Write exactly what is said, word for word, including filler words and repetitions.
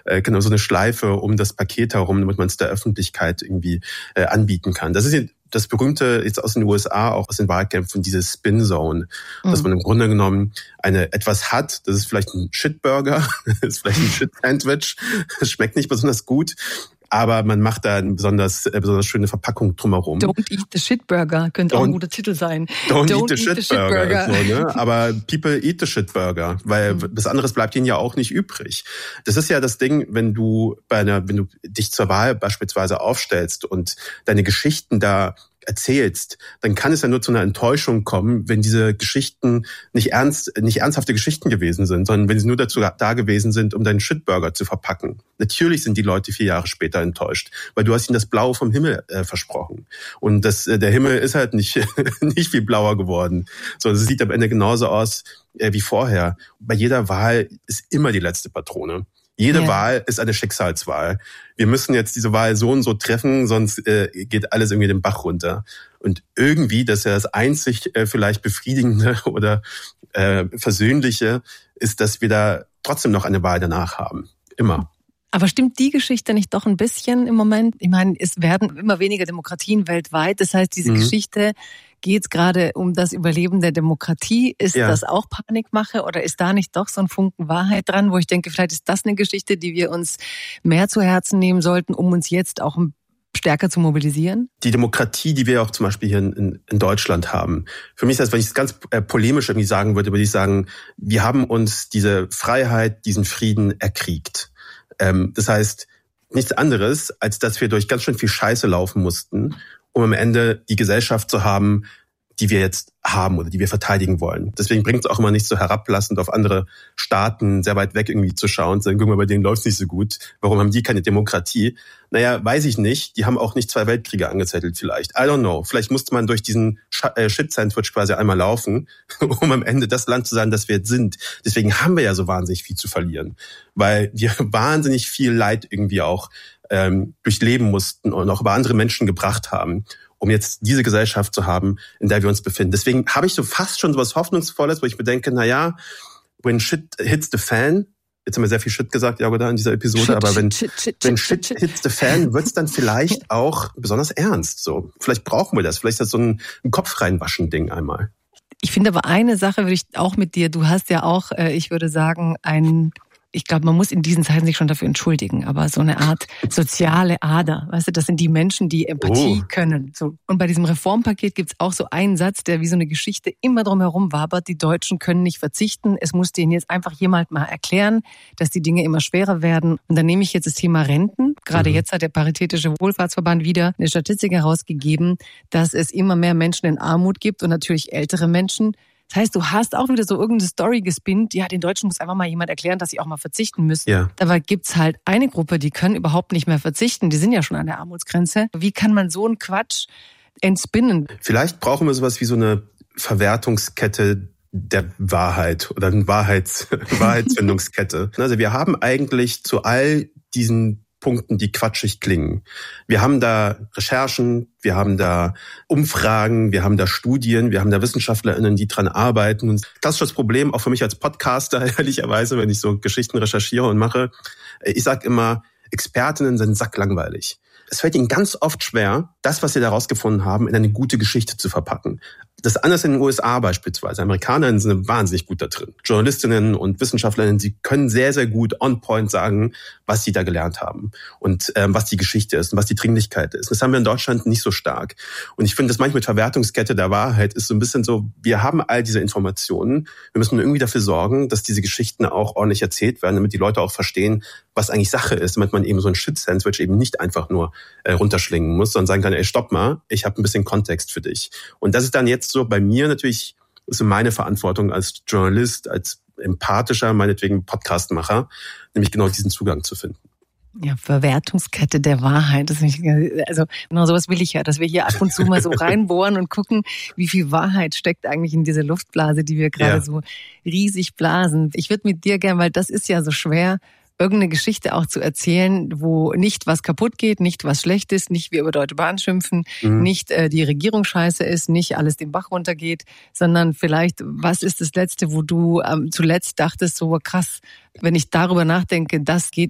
äh, genau so eine Schleife um das Paket herum, damit man es der Öffentlichkeit irgendwie äh, anbieten kann. Das ist das Berühmte jetzt aus den U S A, auch aus den Wahlkämpfen, diese Spin Zone, mhm. dass man im Grunde genommen eine etwas hat, das ist vielleicht ein Shitburger, das ist vielleicht ein Shit-Sandwich, das schmeckt nicht besonders gut, aber man macht da eine besonders, äh, besonders schöne Verpackung drumherum. Don't eat the shitburger könnte don't, auch ein guter Titel sein. Don't, don't eat, the, eat shitburger. the shitburger. So, ne? Aber people eat the shitburger, weil mhm. was anderes bleibt ihnen ja auch nicht übrig. Das ist ja das Ding, wenn du bei einer, wenn du dich zur Wahl beispielsweise aufstellst und deine Geschichten da erzählst, dann kann es ja nur zu einer Enttäuschung kommen, wenn diese Geschichten nicht ernst, nicht ernsthafte Geschichten gewesen sind, sondern wenn sie nur dazu da gewesen sind, um deinen Shitburger zu verpacken. Natürlich sind die Leute vier Jahre später enttäuscht, weil du hast ihnen das Blaue vom Himmel äh, versprochen. Und das, äh, der Himmel ist halt nicht, nicht viel blauer geworden, sondern es sieht am Ende genauso aus äh, wie vorher. Bei jeder Wahl ist immer die letzte Patrone. Jede ja. Wahl ist eine Schicksalswahl. Wir müssen jetzt diese Wahl so und so treffen, sonst äh, geht alles irgendwie den Bach runter. Und irgendwie, das ist ja das einzig äh, vielleicht Befriedigende oder äh, Versöhnliche, ist, dass wir da trotzdem noch eine Wahl danach haben. Immer. Aber stimmt die Geschichte nicht doch ein bisschen im Moment? Ich meine, es werden immer weniger Demokratien weltweit. Das heißt, diese mhm. Geschichte, geht es gerade um das Überleben der Demokratie? Ist ja. das auch Panikmache oder ist da nicht doch so ein Funken Wahrheit dran, wo ich denke, vielleicht ist das eine Geschichte, die wir uns mehr zu Herzen nehmen sollten, um uns jetzt auch stärker zu mobilisieren? Die Demokratie, die wir auch zum Beispiel hier in, in Deutschland haben. Für mich ist das, wenn ich es ganz äh, polemisch irgendwie sagen würde, würde ich sagen, wir haben uns diese Freiheit, diesen Frieden erkriegt. Ähm, das heißt, nichts anderes, als dass wir durch ganz schön viel Scheiße laufen mussten, um am Ende die Gesellschaft zu haben, die wir jetzt haben oder die wir verteidigen wollen. Deswegen bringt es auch immer nicht so herablassend auf andere Staaten sehr weit weg irgendwie zu schauen und sagen, guck mal, bei denen läuft's nicht so gut. Warum haben die keine Demokratie? Naja, weiß ich nicht. Die haben auch nicht zwei Weltkriege angezettelt vielleicht. I don't know. Vielleicht musste man durch diesen Shit-Sandwich quasi einmal laufen, um am Ende das Land zu sein, das wir jetzt sind. Deswegen haben wir ja so wahnsinnig viel zu verlieren. Weil wir wahnsinnig viel Leid irgendwie auch ähm, durchleben mussten und auch über andere Menschen gebracht haben, um jetzt diese Gesellschaft zu haben, in der wir uns befinden. Deswegen habe ich so fast schon so was Hoffnungsvolles, wo ich mir denke, na ja, when shit hits the fan, jetzt haben wir sehr viel Shit gesagt, ja, oder in dieser Episode, shit, aber wenn, shit, shit, wenn shit, shit hits the fan, wird's dann vielleicht auch besonders ernst. So, vielleicht brauchen wir das, vielleicht ist das so ein, ein Kopf reinwaschen Ding einmal. Ich finde aber eine Sache würde ich auch mit dir, du hast ja auch, ich würde sagen, ein ich glaube, man muss in diesen Zeiten sich schon dafür entschuldigen, aber so eine Art soziale Ader, weißt du, das sind die Menschen, die Empathie oh. können. So. Und bei diesem Reformpaket gibt's auch so einen Satz, der wie so eine Geschichte immer drum herum wabert, die Deutschen können nicht verzichten, es muss denen jetzt einfach jemand mal erklären, dass die Dinge immer schwerer werden. Und dann nehme ich jetzt das Thema Renten. Gerade mhm. jetzt hat der Paritätische Wohlfahrtsverband wieder eine Statistik herausgegeben, dass es immer mehr Menschen in Armut gibt und natürlich ältere Menschen. Das heißt, du hast auch wieder so irgendeine Story gespinnt, ja, den Deutschen muss einfach mal jemand erklären, dass sie auch mal verzichten müssen. Ja. Dabei gibt's halt eine Gruppe, die können überhaupt nicht mehr verzichten, die sind ja schon an der Armutsgrenze. Wie kann man so einen Quatsch entspinnen? Vielleicht brauchen wir sowas wie so eine Verwertungskette der Wahrheit oder eine Wahrheits- Wahrheitsfindungskette. Also wir haben eigentlich zu all diesen Punkten, die quatschig klingen. Wir haben da Recherchen, wir haben da Umfragen, wir haben da Studien, wir haben da WissenschaftlerInnen, die dran arbeiten. Und das ist das Problem, auch für mich als Podcaster, ehrlicherweise, wenn ich so Geschichten recherchiere und mache. Ich sage immer, Expertinnen sind sacklangweilig. Es fällt ihnen ganz oft schwer, das, was sie da rausgefunden haben, in eine gute Geschichte zu verpacken. Das ist anders in den U S A beispielsweise. Amerikaner sind wahnsinnig gut da drin. Journalistinnen und Wissenschaftlerinnen, sie können sehr, sehr gut on point sagen, was sie da gelernt haben und ähm, was die Geschichte ist und was die Dringlichkeit ist. Das haben wir in Deutschland nicht so stark. Und ich finde, das manchmal mit Verwertungskette der Wahrheit ist so ein bisschen so, wir haben all diese Informationen. Wir müssen irgendwie dafür sorgen, dass diese Geschichten auch ordentlich erzählt werden, damit die Leute auch verstehen, was eigentlich Sache ist, damit man eben so ein Shit-Sandwich eben nicht einfach nur äh, runterschlingen muss, sondern sagen kann, ey, stopp mal, ich habe ein bisschen Kontext für dich. Und das ist dann jetzt so bei mir natürlich, ist so meine Verantwortung als Journalist, als empathischer, meinetwegen Podcastmacher, nämlich genau diesen Zugang zu finden. Ja, Verwertungskette der Wahrheit. Das ist nicht, also genau sowas will ich ja, dass wir hier ab und zu mal so reinbohren und gucken, wie viel Wahrheit steckt eigentlich in dieser Luftblase, die wir gerade ja. so riesig blasen. Ich würde mit dir gern, weil das ist ja so schwer, irgendeine Geschichte auch zu erzählen, wo nicht was kaputt geht, nicht was schlecht ist, nicht wir über Deutsche Bahn schimpfen, mhm. nicht äh, die Regierung scheiße ist, nicht alles den Bach runtergeht, sondern vielleicht, was ist das Letzte, wo du ähm, zuletzt dachtest, so krass, wenn ich darüber nachdenke, das geht